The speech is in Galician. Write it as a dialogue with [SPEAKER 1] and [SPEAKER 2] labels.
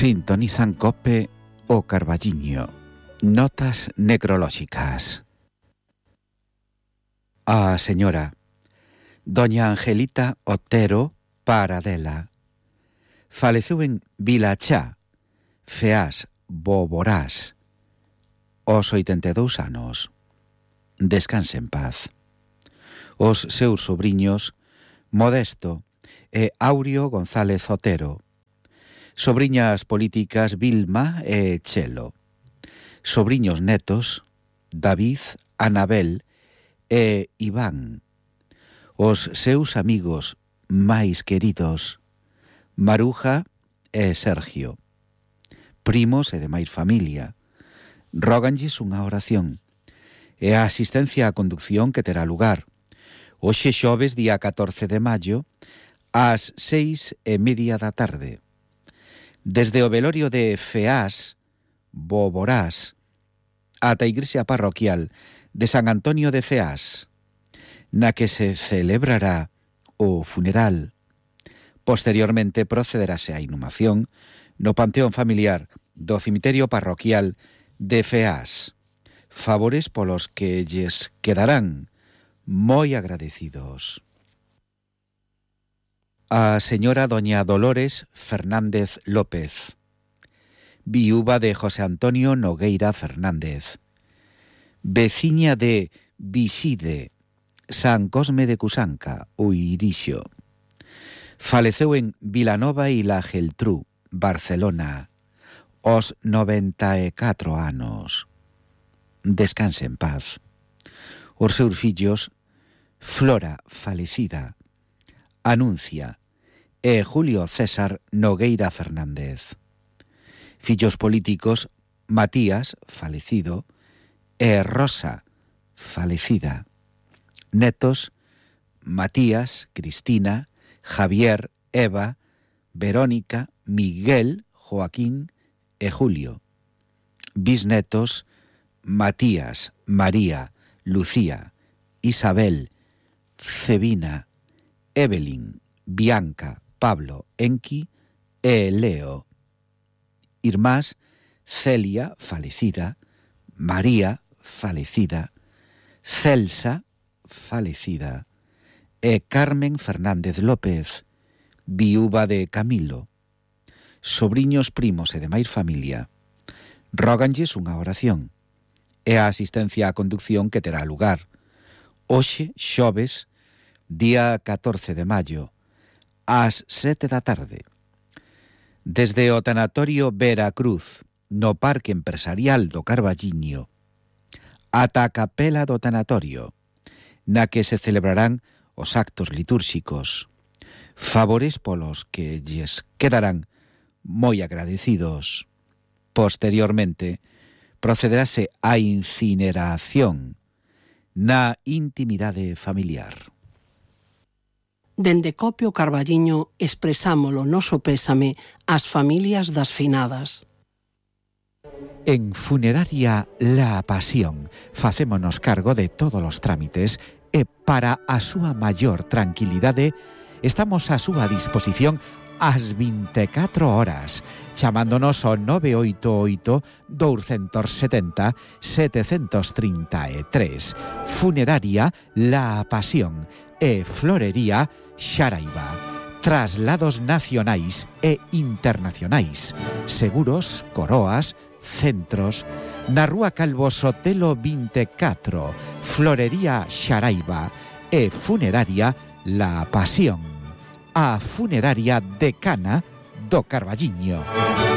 [SPEAKER 1] Sintonizan COPE o Carballiño. Notas necrolóxicas. A señora Doña Angelita Otero Paradela faleceu en Vilachá, Feás, Boborás, aos 82 anos. Descanse en paz. Os seus sobriños Modesto e Áureo González Otero, sobriñas políticas Vilma e Chelo, sobriños netos David, Anabel e Iván, os seus amigos máis queridos Maruja e Sergio, primos e demais familia, róganlles unha oración e a asistencia á conducción que terá lugar hoxe xoves día 14 de maio ás 6:30 da tarde. Desde o velorio de Feás, Boborás, ata a igrexa parroquial de San Antonio de Feás, na que se celebrará o funeral. Posteriormente procederase a inhumación no panteón familiar do cemiterio parroquial de Feás, favores polos que lles quedarán moi agradecidos. A señora doña Dolores Fernández López, viúva de José Antonio Nogueira Fernández, veciña de Viside, San Cosme de Cusanca, Uirixo. Faleceu en Vilanova e la Geltrú, Barcelona, aos 94 anos. Descanse en paz. Os seus fillos, Flora, falecida, Anuncia e Julio César Nogueira Fernández. Fillos políticos, Matías, falecido, e Rosa, falecida. Netos, Matías, Cristina, Javier, Eva, Verónica, Miguel, Joaquín e Julio. Bisnetos, Matías, María, Lucía, Isabel, Cebina, Evelyn, Bianca, Pablo, Enki e Leo. Irmás, Celia, falecida, María, falecida, Celsa, falecida, e Carmen Fernández López, viúva de Camilo. Sobriños, primos e demais familia róganlles unha oración e a asistencia á conducción que terá lugar hoxe xoves día 14 de maio ás 7 da tarde desde o tanatorio Veracruz no Parque Empresarial do Carballiño ata a capela do tanatorio na que se celebrarán os actos litúrxicos, favores polos que lles quedarán moi agradecidos. Posteriormente procederase a incineración na intimidade familiar.
[SPEAKER 2] Dende COPE o Carballiño expresamos o noso pésame ás familias das finadas.
[SPEAKER 1] En Funeraria La Pasión facémonos cargo de todos os trámites e para a súa maior tranquilidade estamos á súa disposición ás 24 horas, chamándonos ao 988-270-733. Funeraria La Pasión e Florería Xaraiba. Traslados nacionais e internacionais. Seguros, coroas, centros. Na Rúa Calvo Sotelo 24, Florería Xaraiba e Funeraria La Pasión. A funeraria decana do Carballiño.